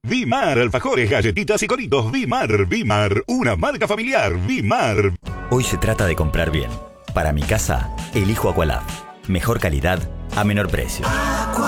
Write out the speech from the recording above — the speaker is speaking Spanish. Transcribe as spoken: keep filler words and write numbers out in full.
Vimar, alfajores, galletitas y coritos. Vimar, Vimar, una marca familiar. Vimar. Hoy se trata de comprar bien. Para mi casa, elijo Aqualab. Mejor calidad a menor precio.